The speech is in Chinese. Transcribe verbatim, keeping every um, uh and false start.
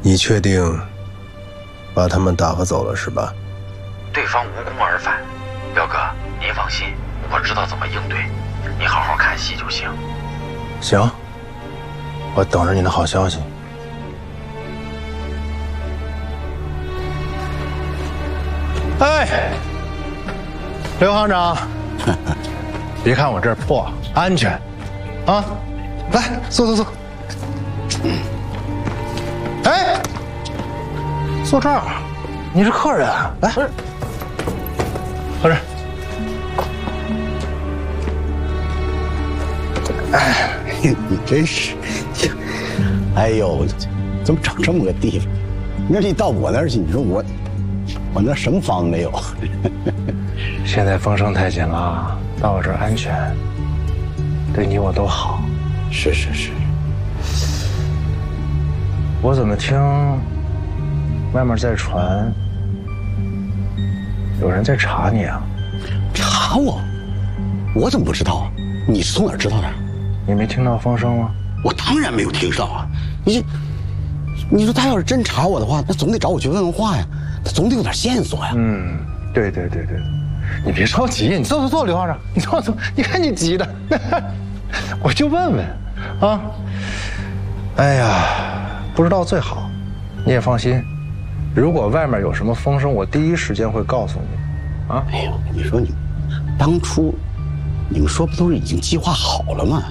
你确定把他们打发走了是吧？ 对方无功而返，表哥您放心，我知道怎么应对，你好好看戏就行。 行，我等着你的好消息。哎，刘行长，别看我这儿破，安全，啊，来坐坐坐。哎，坐这儿，你是客人，来，喝这。 哎，你真是，哎呦，怎么整这么个地方？你说你到我那儿去，你说我，我那什么房子没有？ 现在风声太紧了，到我这儿安全，对你我都好。 是是是。 我怎么听外面在传，有人在查你啊？ 查我？我怎么不知道啊？你是从哪儿知道的？ 你没听到风声吗？ 我当然没有听到啊！你这，你说他要是真查我的话，那总得找我去问问话呀，他总得有点线索呀。 嗯，对对对对，你别着急，你坐坐坐，刘行长，你坐坐，你看你急的，我就问问，啊，哎呀，不知道最好，你也放心，如果外面有什么风声，我第一时间会告诉你，啊。 哎呦，你说你，当初你们说不都是已经计划好了吗？